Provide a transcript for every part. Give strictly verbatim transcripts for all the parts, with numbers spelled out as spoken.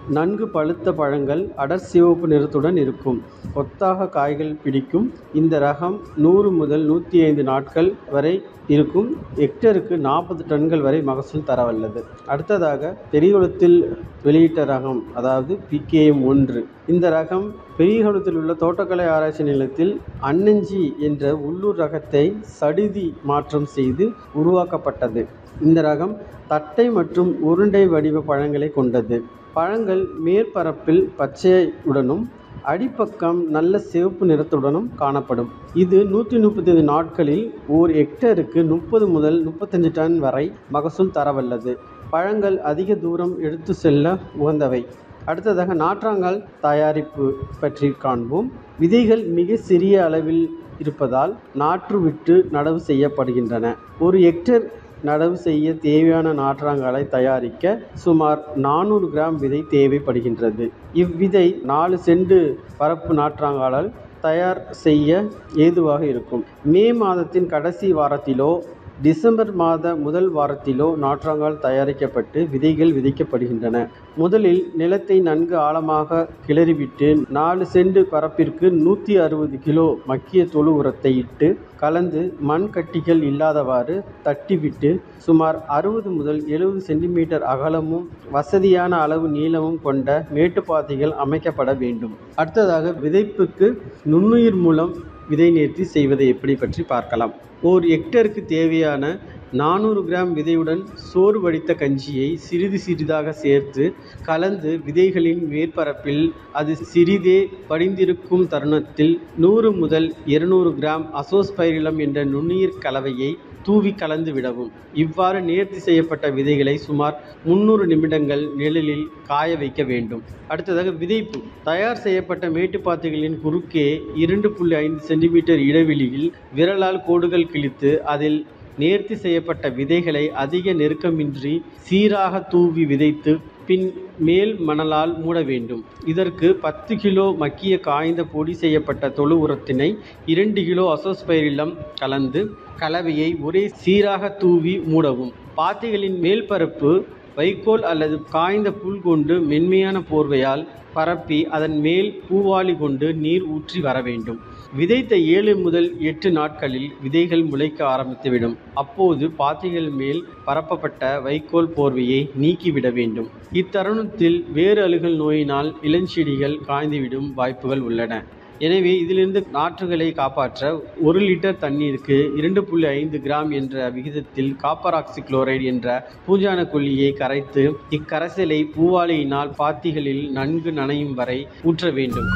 நன்கு பழுத்த பழங்கள் அடர் சிவப்பு நிறத்துடன் இருக்கும். கொத்தாக காய்கள் பிடிக்கும். இந்த ரகம் நூறு முதல் நூற்றி ஐந்து நாட்கள் வரை இருக்கும். ஹெக்டருக்கு நாற்பது டன்கள் வரை மகசூல் தரவல்லது. அடுத்ததாக பெரியகுளத்தில் வெளியிட்ட ரகம், அதாவது பி கே எம் ஒன்று. இந்த ரகம் பெரியகுளத்தில் உள்ள தோட்டக்கலை ஆராய்ச்சி நிலையத்தில் அன்னஞ்சி என்ற உள்ளூர் ரகத்தை சடுதி மாற்றம் செய்து உருவாக்கப்பட்டது. இந்த ரகம் தட்டை மற்றும் உருண்டை வடிவ பழங்களை கொண்டது. பழங்கள் மேற்பரப்பில் பச்சையுடனும் அடிப்பக்கம் நல்ல சிவப்பு நிறத்துடனும் காணப்படும். இது நூற்றி முப்பத்தி ஐந்து நாட்களில் ஓர் ஹெக்டருக்கு முப்பது முதல் முப்பத்தஞ்சு டன் வரை மகசூல் தரவல்லது. பழங்கள் அதிக தூரம் எடுத்து செல்ல உகந்தவை. அடுத்ததாக நாற்றாங்கால் தயாரிப்பு பற்றி காண்போம். விதைகள் மிக சிறிய அளவில் இருப்பதால் நாற்று விட்டு நடவு செய்யப்படுகின்றன. ஒரு ஹெக்டர் நடவு செய்ய தேவையான நாற்றாங்காலை தயாரிக்க சுமார் நானூறு கிராம் விதை தேவைப்படுகின்றது. இவ்விதை நாலு சென்ட் பரப்பு நாற்றாங்காலால் தயார் செய்ய ஏதுவாக இருக்கும். மே மாதத்தின் கடைசி வாரத்திலோ டிசம்பர் மாத முதல் வாரத்திலோ நாற்றாங்கால் தயாரிக்கப்பட்டு விதைகள் விதைக்கப்படுகின்றன. முதலில் நிலத்தை நன்கு ஆழமாக கிளறிவிட்டு நாலு சென்ட் பரப்பிற்கு நூற்றி அறுபது கிலோ மக்கிய தொழு உரத்தை இட்டு கலந்து மண் கட்டிகள் இல்லாதவாறு தட்டிவிட்டு சுமார் அறுபது முதல் எழுபது சென்டிமீட்டர் அகலமும் வசதியான அளவு நீளமும் கொண்ட மேட்டுப்பாத்திகள் அமைக்கப்பட வேண்டும். அடுத்ததாக விதைப்புக்கு நுண்ணுயிர் மூலம் விதை நேர்த்தி செய்வதை எப்படி பற்றி பார்க்கலாம். ஓர் ஹெக்டருக்கு தேவையான நானூறு கிராம் விதையுடன் சோறு வடித்த கஞ்சியை சிறிது சிறிதாக சேர்த்து கலந்து விதைகளின் மேற்பரப்பில் அது சிறிதே படிந்திருக்கும் தருணத்தில் நூறு முதல் இருநூறு கிராம் அசோஸ்பைரிலம் என்ற நுண்ணுயிர் கலவையை தூவி கலந்து விடவும். இவ்வாறு நேர்த்தி செய்யப்பட்ட விதைகளை சுமார் முன்னூறு நிமிடங்கள் நிழலில் காய வைக்க வேண்டும். அடுத்ததாக விதைப்பு. தயார் செய்யப்பட்ட மேட்டுப்பாத்திகளின் குறுக்கே இரண்டு புள்ளி ஐந்து சென்டிமீட்டர் இடைவெளியில் விரலால் கோடுகள் கிழித்து அதில் நேர்த்தி செய்யப்பட்ட விதைகளை அதிக நெருக்கமின்றி சீராக தூவி விதைத்து பின் மேல் மணலால் மூட வேண்டும். இதற்கு பத்து கிலோ மக்கிய காய்ந்த பொடி செய்யப்பட்ட தொழு உரத்தினை இரண்டு கிலோ அசோஸ்பைரிலம் கலந்து கலவையை ஒரே சீராக தூவி மூடவும். பாத்திகளின் மேல்பரப்பு வைக்கோல் அல்லது காய்ந்த புல் கொண்டு மென்மையான போர்வையால் பரப்பி அதன் மேல் பூவாளி கொண்டு நீர் ஊற்றி வர வேண்டும். விதைத்த ஏழு முதல் எட்டு நாட்களில் விதைகள் முளைக்க ஆரம்பித்துவிடும். அப்போது பாத்திகள் மேல் பரப்பப்பட்ட வைக்கோல் போர்வையை நீக்கிவிட வேண்டும். இத்தருணத்தில் வேறு அழுகல் நோயினால் இளஞ்செடிகள் காய்ந்துவிடும் வாய்ப்புகள் உள்ளன. எனவே இதிலிருந்து நாற்றுகளை காப்பாற்ற ஒரு லிட்டர் தண்ணீருக்கு இரண்டு புள்ளி ஐந்து கிராம் என்ற விகிதத்தில் காப்பர் ஆக்சி குளோரைடு என்ற பூஞ்சான கொல்லியை கரைத்து இக்கரைசலை பூவாளியினால் பாத்திகளில் நன்கு நனையும் வரை ஊற்ற வேண்டும்.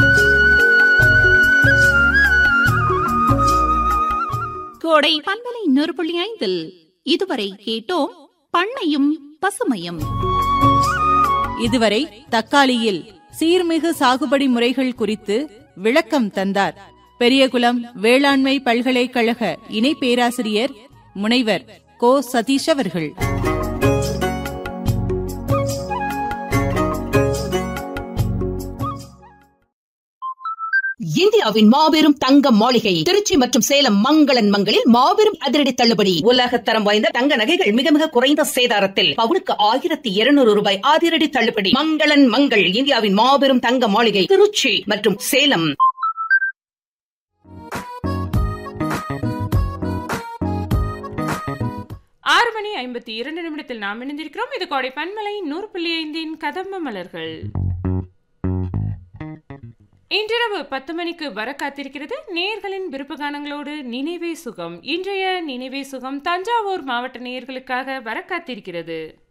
கோடை பண்பலை நூறு புள்ளி ஐந்தில் இதுவரை கேட்டோம் பண்ணையும் பசுமையும். இதுவரை தக்காளியில் சீர்மிகு சாகுபடி முறைகள் குறித்து விளக்கம் தந்தார் பெரியகுளம் வேளாண்மை பல்கலைக்கழக இணை பேராசிரியர் முனைவர் கோ சதீஷ் அவர்கள். இந்தியாவின் மாபெரும் தங்க மாளிகை திருச்சி மற்றும் சேலம் மங்களன் மங்களில் மாபெரும் அதிரடி தள்ளுபடி. உலகத்தரம் வாய்ந்த தங்க நகைகள் மிக மிக குறைந்த சேதாரத்தில் பவுனுக்கு ஆயிரத்தி இருநூறு ரூபாய் அதிரடி தள்ளுபடி. மங்களன் மங்கள் இந்தியாவின் மாபெரும் தங்க மாளிகை திருச்சி மற்றும் சேலம். ஆறு மணி ஐம்பத்தி இரண்டு நிமிடத்தில் நாம் இணைந்திருக்கிறோம். இது கோடை பன்மலை நூறு புள்ளி ஐந்தின் கதம்ப மலர்கள். இன்றிரவு பத்து மணிக்கு வர காத்திருக்கிறது நேயர்களின் விருப்ப கானங்களோடு நினைவே சுகம். இன்றைய நினைவே சுகம் தஞ்சாவூர் மாவட்ட நேயர்களுக்காக வர காத்திருக்கிறது.